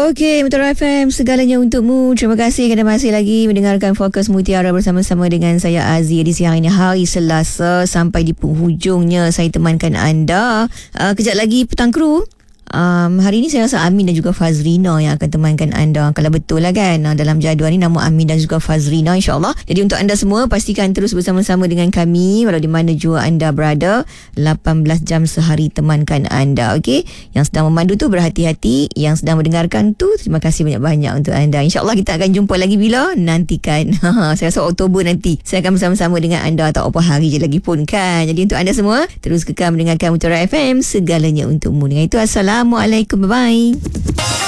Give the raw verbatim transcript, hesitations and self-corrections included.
Okey, Mutiara F M, segalanya untukmu. Terima kasih kerana masih lagi mendengarkan Fokus Mutiara bersama-sama dengan saya Azzie. Di siang ini hari Selasa, sampai di penghujungnya saya temankan anda. Uh, kejap lagi petang kru. Um, hari ini saya rasa Amin dan juga Fazrina yang akan temankan anda. Kalau betul lah kan, uh, dalam jadual ni nama Amin dan juga Fazrina, insyaAllah. Jadi untuk anda semua, pastikan terus bersama-sama dengan kami walau di mana jua anda berada. lapan belas jam sehari temankan anda. Okey, yang sedang memandu tu berhati-hati, yang sedang mendengarkan tu terima kasih banyak-banyak untuk anda. InsyaAllah kita akan jumpa lagi bila? Nantikan. Saya rasa Oktober nanti saya akan bersama-sama dengan anda, atau apa hari je lagi pun kan. Jadi untuk anda semua, terus kekal mendengarkan Mutiara F M, segalanya untukmu. Dengan itu, Assalamualaikum. Assalamualaikum, bye-bye.